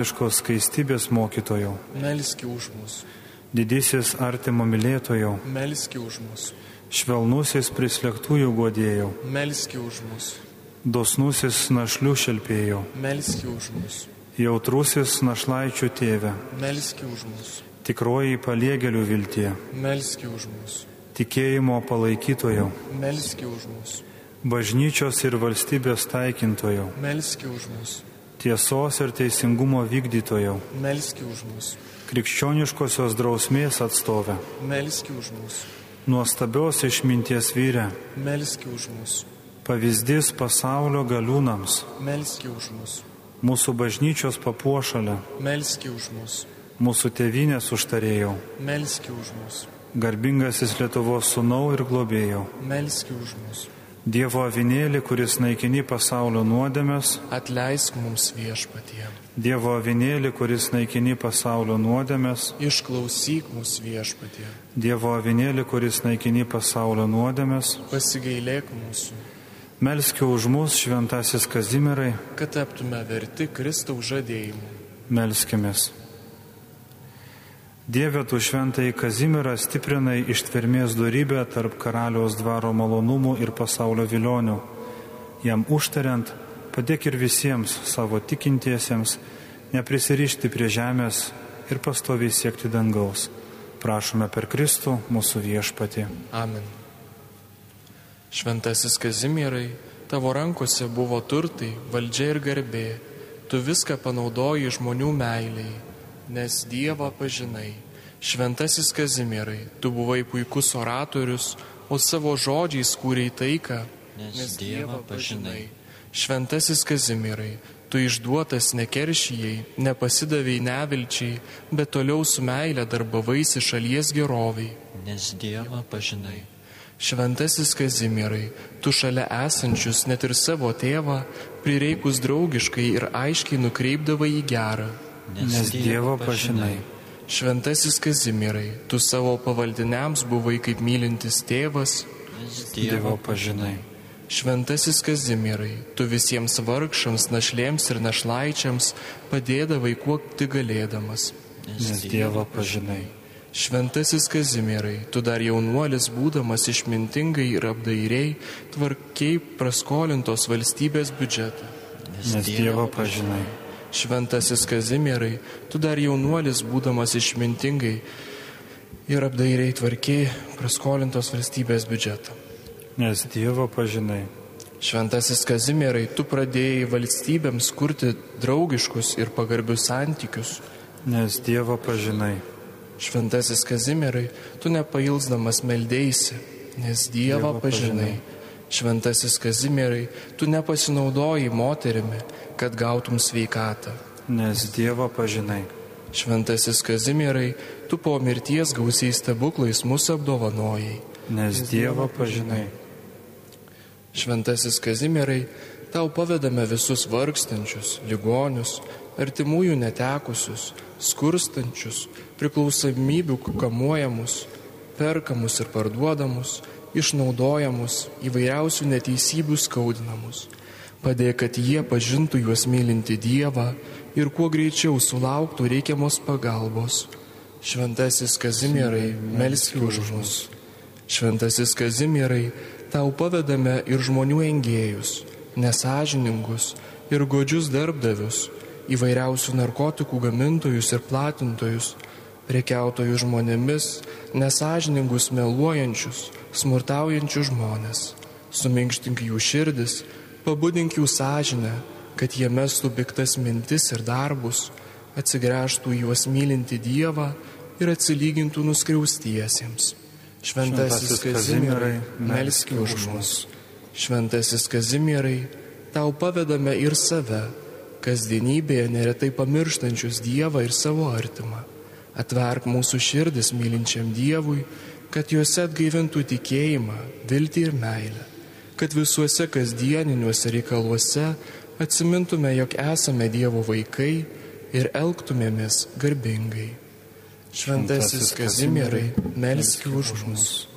Skaistybės mokytojau, melski už mus. didysis artimo mylėtojau, Melski už mus. švelnusis prislėgtųjų guodėjau, Melski už mus. dosnusis našlių šelpėjau, Melski už mus. jautrusis našlaičių tėve, Melski už mus. tikroji paliegėlių viltie, Melski už mus. tikėjimo palaikytojau, Melski už mus. bažnyčios ir valstybės taikintojau, Melski už mus. tiesos ir teisingumo vykdytojau, Melski už mus. krikščioniškosios drausmės atstovę, Melski už mus. nuostabios išminties vyrę, Melski už mus. pavyzdys pasaulio galiūnams, Melski už mus. mūsų bažnyčios papuošalę, Melski už mus. mūsų tėvynės užtarėjau, Melski už mus. garbingasis Lietuvos sūnau ir globėjau, Melski už mus. Dievo avinėlį, kuris naikini pasaulio nuodėmes, Atleisk mums viešpatie. Dievo avinėlį, kuris naikini pasaulio nuodėmes, Išklausyk mus viešpatie. Dievo avinėlį, kuris naikini pasaulio nuodėmes, Pasigailėk mūsų, melskiu už mus, šventasis Kazimierai, kad taptume verti Kristaus žadėjimų. melskimės. Dieve, tu šventąjį Kazimierą stiprinai ištvermės dorybę tarp karaliaus dvaro malonumų ir pasaulio vilionių. Jam užtariant, padėk ir visiems savo tikintiesiems neprisirišti prie žemės ir pastoviai siekti dangaus. Prašome per Kristų mūsų viešpatį. Amen. Šventasis Kazimierai, tavo rankose buvo turtai, valdžia ir garbė. Tu viską panaudoji žmonių meiliai, nes Dievą pažinai. Šventasis Kazimierai, tu buvai puikus oratorius, o savo žodžiais kūrei taiką, nes Dievą pažinai. Šventasis Kazimierai, tu išduotas nekeršijai, nepasidavėjai nevilčiai, bet toliau su meile darbavaisi šalies geroviai, nes Dievą pažinai. Šventasis Kazimierai, tu šalia esančius, net ir savo tėvą, prireikus draugiškai ir aiškiai nukreipdavai į gerą, nes Dievą pažinai. Šventasis Kazimierai, tu savo pavaldiniams buvai kaip mylintis tėvas, Nes Dievą pažinai. Šventasis Kazimierai, tu visiems vargšams, našlėms ir našlaičiams padėdavai kuo tik galėdamas, Nes Dievą pažinai. Šventasis Kazimierai, tu dar jaunuolis būdamas išmintingai ir apdairiai tvarkiai praskolintos valstybės biudžetą. Nes Dievą pažinai. Šventasis Kazimierai, tu dar jaunuolis būdamas išmintingai ir apdairiai tvarkiai praskolintos valstybės biudžetą. Nes Dievą pažinai. Šventasis Kazimierai, tu pradėjai valstybėms kurti draugiškus ir pagarbius santykius. Nes Dievą pažinai. Šventasis Kazimierai, tu nepailsdamas meldėsi, nes Dievą pažinai. Šventasis Kazimierai, tu nepasinaudoji moterimi, kad gautum sveikatą. Nes Dievą pažinai. Šventasis Kazimierai, tu po mirties gausiais stebuklais mūsų apdovanojai. Nes Dievą pažinai. Šventasis Kazimierai, tau pavedame visus vargstančius, ligonius, artimųjų netekusius, skurstančius, priklausomybių kamuojamus, perkamus ir parduodamus, išnaudojamus, įvairiausių neteisybių skaudinamus. Padėk, kad jie pažintų juos mylinti Dievą ir kuo greičiau sulauktų reikiamos pagalbos. Šventasis Kazimierai, melski už mus. Šventasis Kazimierai, tau pavedame ir žmonių engėjus, nesažiningus ir godžius darbdavius, įvairiausių narkotikų gamintojus ir platintojus, prekiautojus žmonėmis, nesažiningus meluojančius, smurtaujančius žmonės. Suminkštink jų širdis, pabudink jų sąžinę, kad jie mestų piktas mintis ir darbus, atsigręžtų į juos mylinti Dievą ir atsilygintų nuskriaustiesiems. Šventasis Kazimierai, melski už mus. Šventasis Kazimierai, tau pavedame ir save, kasdienybėje neretai pamirštančius Dievą ir savo artimą. Atverk mūsų širdis mylinčiam Dievui, kad juose atgaivintų tikėjimą, viltį ir meilę, kad visuose kasdieniniuose reikaluose atsimintume, jog esame Dievo vaikai ir elgtumėmės garbingai. Šventasis Kazimierai, melski už mus.